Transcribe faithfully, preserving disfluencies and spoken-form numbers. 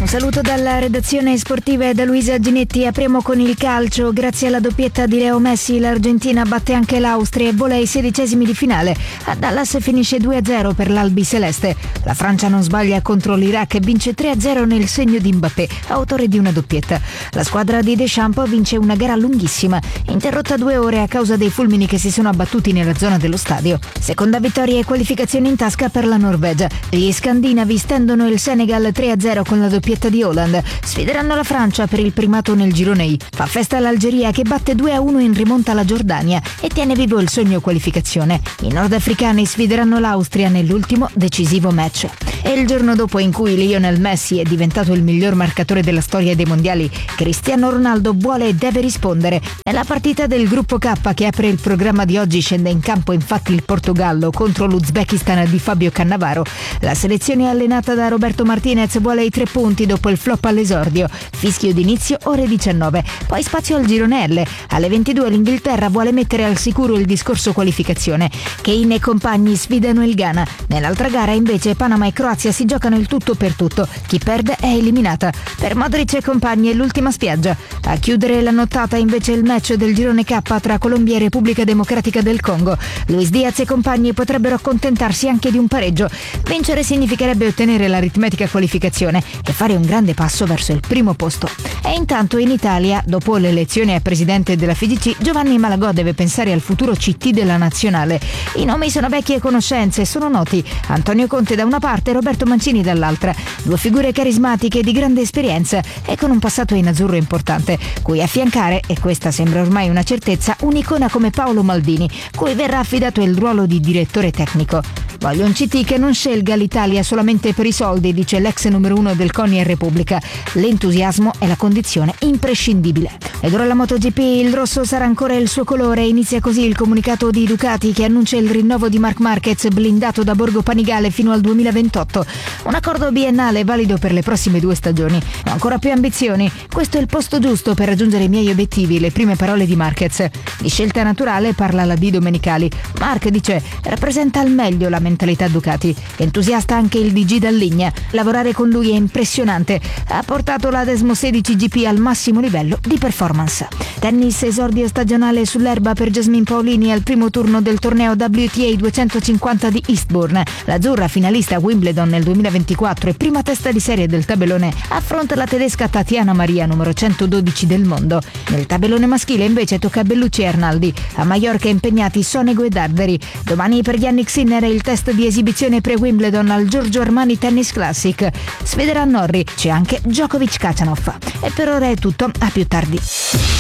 Un saluto dalla redazione sportiva e da Luisa Ginetti. Apriamo con il calcio. Grazie alla doppietta di Leo Messi l'Argentina batte anche l'Austria e vola ai sedicesimi di finale. A Dallas finisce due a zero per l'Albi Celeste. La Francia non sbaglia contro l'Iraq e vince tre a zero nel segno di Mbappé, autore di una doppietta. La squadra di Deschamps vince una gara lunghissima, interrotta due ore a causa dei fulmini che si sono abbattuti nella zona dello stadio. Seconda vittoria e qualificazione in tasca per la Norvegia. Gli scandinavi stendono il Senegal tre a zero con la doppietta di Haaland. Sfideranno la Francia per il primato nel girone I. Fa festa l'Algeria che batte due a uno in rimonta alla Giordania e tiene vivo il sogno qualificazione. I nordafricani sfideranno l'Austria nell'ultimo decisivo match. E il giorno dopo in cui Lionel Messi è diventato il miglior marcatore della storia dei mondiali, Cristiano Ronaldo vuole e deve rispondere. Nella partita del gruppo K che apre il programma di oggi scende in campo infatti il Portogallo contro l'Uzbekistan di Fabio Cannavaro. La selezione allenata da Roberto Martinez vuole i tre punti dopo il flop all'esordio. Fischio d'inizio ore diciannove, poi spazio al girone L. Alle ventidue l'Inghilterra vuole mettere al sicuro il discorso qualificazione. Kane e compagni sfidano il Ghana. Nell'altra gara invece Panama e Croazia si giocano il tutto per tutto. Chi perde è eliminata. Per Modric e compagni è l'ultima spiaggia. A chiudere la nottata invece il match del girone K tra Colombia e Repubblica Democratica del Congo. Luis Diaz e compagni potrebbero accontentarsi anche di un pareggio. Vincere significherebbe ottenere l'aritmetica qualificazione e fare un grande passo verso il primo posto. E intanto in Italia, dopo l'elezione a presidente della F I G C, Giovanni Malagò deve pensare al futuro C T della nazionale. I nomi sono vecchie conoscenze, sono noti. Antonio Conte da una parte e Roberto Mancini dall'altra. Due figure carismatiche di grande esperienza e con un passato in azzurro importante, cui affiancare, e questa sembra ormai una certezza, un'icona come Paolo Maldini, cui verrà affidato il ruolo di direttore tecnico. Voglio un C T che non scelga l'Italia solamente per i soldi, dice l'ex numero uno del CONI e Repubblica. L'entusiasmo è la condizione imprescindibile. Ed ora la MotoGP, il rosso sarà ancora il suo colore. Inizia così il comunicato di Ducati che annuncia il rinnovo di Marc Marquez blindato da Borgo Panigale fino al duemilaventotto. Un accordo biennale valido per le prossime due stagioni. Ho ancora più ambizioni. Questo è il posto giusto per raggiungere i miei obiettivi, le prime parole di Marquez. Di scelta naturale parla la D Domenicali. Marc, dice, rappresenta al meglio la mentalità Ducati. Entusiasta anche il D G Dalligna. Lavorare con lui è impressionante. Ha portato la Desmo sedici G P al massimo livello di performance. Tennis, esordio stagionale sull'erba per Jasmine Paolini al primo turno del torneo W T A duecentocinquanta di Eastbourne. L'azzurra, finalista a Wimbledon nel duemilaventiquattro e prima testa di serie del tabellone, affronta la tedesca Tatiana Maria, numero centododici del mondo. Nel tabellone maschile invece tocca a Bellucci e Arnaldi. A Mallorca impegnati Sonego e Darderi. Domani per Yannick Sinner il test di esibizione pre-Wimbledon al Giorgio Armani Tennis Classic. Sfiderà Norri, c'è anche Djokovic Kacanov. E per ora è tutto, a più tardi.